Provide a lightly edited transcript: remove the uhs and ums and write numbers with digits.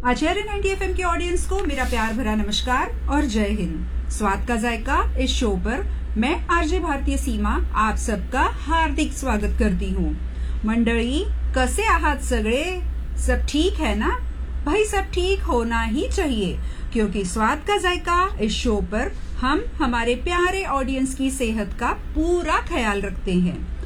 आचार्य 90 FM के audience को मेरा प्यार भरा नमस्कार और जय हिंद। स्वाद का जायका इस शो पर मैं आरजे भारतीय सीमा आप सबका हार्दिक स्वागत करती हूँ। मंडळी, कसे आहात सगळे? सब ठीक है ना? भाई सब ठीक होना ही चाहिए, क्योंकि स्वाद का जायका इस शो पर हम हमारे प्यारे ऑडियंस की सेहत का पूरा ख्याल रखते हैं।